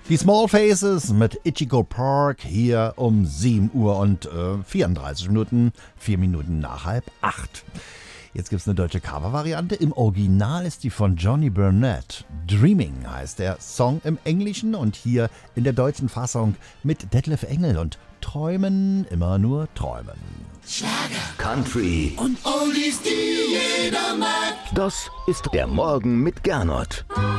Die Small Faces mit Ichigo Park hier um 7 Uhr und 34 Minuten, 4 Minuten nach 7:30. Jetzt gibt es eine deutsche Cover-Variante. Im Original ist die von Johnny Burnett. Dreaming heißt der Song im Englischen und hier in der deutschen Fassung mit Detlef Engel und Träumen, immer nur träumen. Schlager, Country und Oldies, die jeder mag. Das ist der Morgen mit Gernot.